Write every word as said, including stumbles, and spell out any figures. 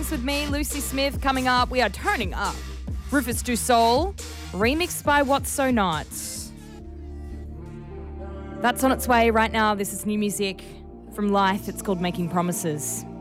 Mornings with me, Lucy Smith. Coming up, we are turning up. Rufus Du Sol, remixed by What's So Not. That's on its way right now. This is new music from Life. It's called Making Promises.